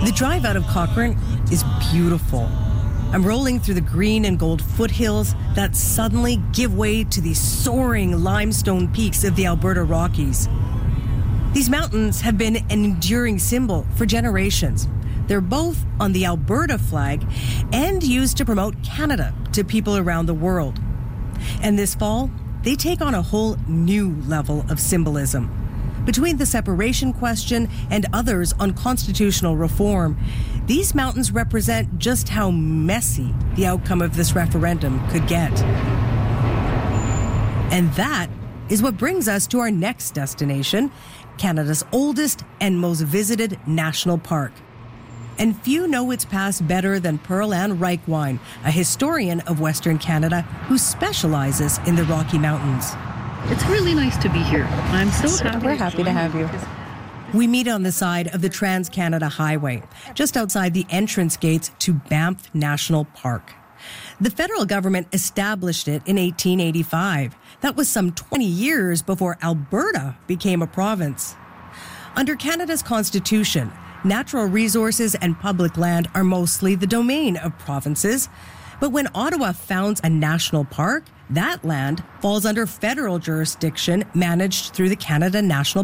The drive out of Cochrane is beautiful. I'm rolling through the green and gold foothills that suddenly give way to the soaring limestone peaks of the Alberta Rockies. These mountains have been an enduring symbol for generations. They're both on the Alberta flag and used to promote Canada to people around the world. And this fall, they take on a whole new level of symbolism. Between the separation question and others on constitutional reform, these mountains represent just how messy the outcome of this referendum could get. And that is what brings us to our next destination, Canada's oldest and most visited national park. And few know its past better than Pearl Ann Reichwein, a historian of Western Canada who specializes in the Rocky Mountains. It's really nice to be here. I'm so happy. We're happy to have you. We meet on the side of the Trans-Canada Highway, just outside the entrance gates to Banff National Park. The federal government established it in 1885. That was some 20 years before Alberta became a province. Under Canada's Constitution, natural resources and public land are mostly the domain of provinces. But when Ottawa founds a national park, that land falls under federal jurisdiction managed through the Canada National